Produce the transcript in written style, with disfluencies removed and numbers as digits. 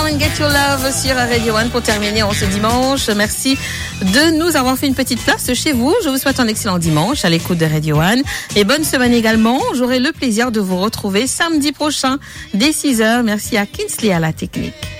Come and Get Your Love sur Radio One pour terminer en ce dimanche. Merci de nous avoir fait une petite place chez vous. Je vous souhaite un excellent dimanche à l'écoute de Radio One et bonne semaine également. J'aurai le plaisir de vous retrouver samedi prochain dès 6h. Merci à Kinsley à la technique.